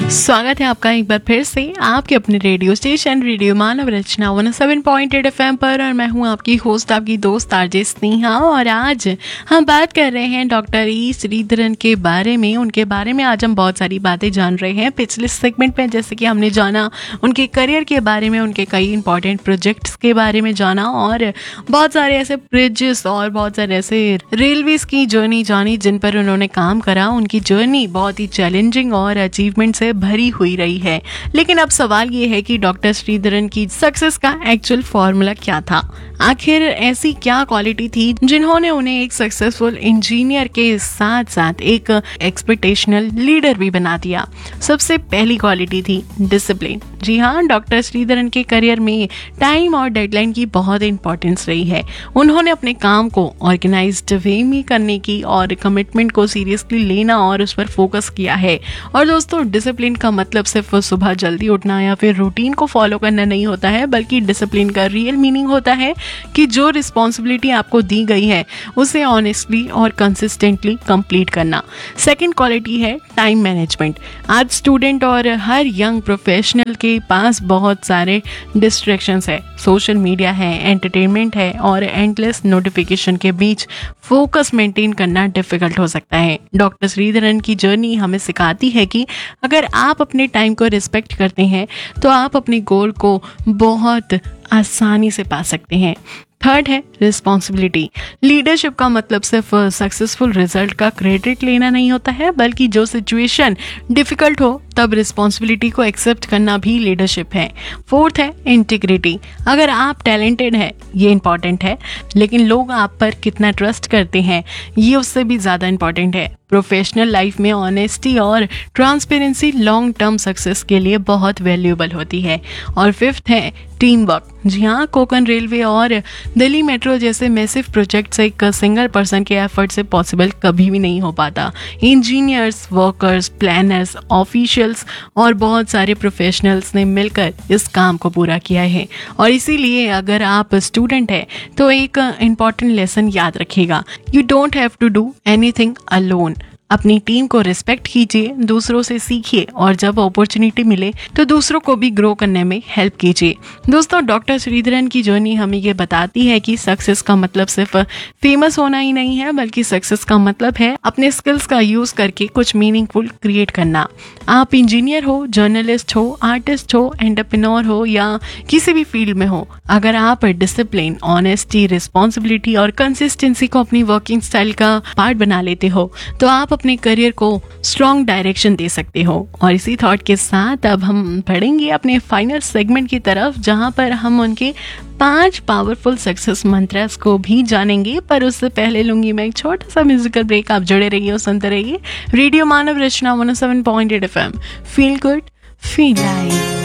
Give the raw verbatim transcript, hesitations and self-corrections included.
स्वागत है आपका एक बार फिर से आपके अपने रेडियो स्टेशन रेडियो मानव रचना one seven point eight F M पर। और मैं हूं आपकी होस्ट, आपकी दोस्त आरजे स्नेहा। और आज हम बात कर रहे हैं डॉक्टर ई श्रीधरन के बारे में। उनके बारे में आज हम बहुत सारी बातें जान रहे हैं। पिछले सेगमेंट में जैसे कि हमने जाना उनके करियर के बारे में, उनके कई इंपॉर्टेंट प्रोजेक्ट्स के बारे में जाना, और बहुत सारे ऐसे ब्रिजेस और बहुत सारे ऐसे रेलवेज की जर्नी जानी जिन पर उन्होंने काम करा। उनकी जर्नी बहुत ही चैलेंजिंग और अचीवमेंट से भरी हुई रही है। लेकिन अब सवाल ये है कि डॉक्टर श्रीधरन की सक्सेस का एक्चुअल फॉर्मूला क्या था? आखिर ऐसी क्या क्वालिटी थी जिन्होंने उन्हें एक सक्सेसफुल इंजीनियर के साथ साथ एक एक्सपेक्टेशनल लीडर भी बना दिया? सबसे पहली क्वालिटी थी डिसिप्लिन। जी हाँ, डॉक्टर श्रीधरन के करियर में टाइम और डेडलाइन की बहुत इंपॉर्टेंस रही है। उन्होंने अपने काम को ऑर्गेनाइज्ड वे में करने की और कमिटमेंट को सीरियसली लेना और उस पर फोकस किया है। और दोस्तों, डिसिप्लिन का मतलब सिर्फ सुबह जल्दी उठना या फिर रूटीन को फॉलो करना नहीं होता है, बल्कि डिसिप्लिन का रियल मीनिंग होता है कि जो रिस्पॉन्सिबिलिटी आपको दी गई है उसे ऑनेस्टली और कंसिस्टेंटली कंप्लीट करना। सेकंड क्वालिटी है टाइम मैनेजमेंट। आज स्टूडेंट और हर यंग प्रोफेशनल के पास बहुत सारे डिस्ट्रैक्शंस है, सोशल मीडिया है, एंटरटेनमेंट है, और एंडलेस नोटिफिकेशन के बीच फोकस मेंटेन करना डिफिकल्ट हो सकता है। डॉक्टर श्रीधरन की जर्नी हमें सिखाती है कि अगर आप अपने टाइम को रिस्पेक्ट करते हैं तो आप अपने गोल को बहुत आसानी से पा सकते हैं। थर्ड है रिस्पॉन्सिबिलिटी। लीडरशिप का मतलब सिर्फ सक्सेसफुल रिजल्ट का क्रेडिट लेना नहीं होता है, बल्कि जो सिचुएशन डिफिकल्ट हो तब रिस्पॉन्सिबिलिटी को एक्सेप्ट करना भी लीडरशिप है। फोर्थ है इंटीग्रिटी। अगर आप टैलेंटेड है ये इंपॉर्टेंट है, लेकिन लोग आप पर कितना ट्रस्ट करते हैं ये उससे भी ज़्यादा इंपॉर्टेंट है। प्रोफेशनल लाइफ में ऑनेस्टी और ट्रांसपेरेंसी लॉन्ग टर्म सक्सेस के लिए बहुत वैल्यूएबल होती है। और फिफ्थ है टीम वर्क। जी हाँ, कोकन रेलवे और दिल्ली मेट्रो जैसे मैसिव प्रोजेक्ट्स एक सिंगल पर्सन के एफर्ट से पॉसिबल कभी भी नहीं हो पाता। इंजीनियर्स, वर्कर्स, प्लानर्स, ऑफिशियल्स और बहुत सारे प्रोफेशनल्स ने मिलकर इस काम को पूरा किया है। और इसीलिए अगर आप स्टूडेंट हैं तो एक इम्पॉर्टेंट लेसन याद रखिएगा, you don't have to do anything alone. अपनी टीम को रिस्पेक्ट कीजिए, दूसरों से सीखिए, और जब अपॉर्चुनिटी मिले तो दूसरों को भी ग्रो करने में हेल्प कीजिए। दोस्तों, डॉक्टर श्रीधरन की जर्नी हमें ये बताती है कि सक्सेस का मतलब सिर्फ फेमस होना ही नहीं है, बल्कि सक्सेस का मतलब है अपने स्किल्स का यूज करके कुछ मीनिंगफुल क्रिएट करना। आप इंजीनियर हो, जर्नलिस्ट हो, आर्टिस्ट हो, एंटरप्रेन्योर हो या किसी भी फील्ड में हो, अगर आप डिसिप्लिन, ऑनेस्टी, रिस्पॉन्सिबिलिटी और कंसिस्टेंसी को अपनी वर्किंग स्टाइल का पार्ट बना लेते हो तो आप अपने करियर को स्ट्रॉन्ग डायरेक्शन दे सकते हो। और इसी थॉट के साथ अब हम बढ़ेंगे अपने फाइनल सेगमेंट की तरफ, जहां पर हम उनके पांच पावरफुल सक्सेस मंत्रस को भी जानेंगे। पर उससे पहले लूंगी मैं एक छोटा सा म्यूजिकल ब्रेक। आप जुड़े रहिए और सुनते रहिए रेडियो मानव रचना one seven point eight F M. Feel good, feel live.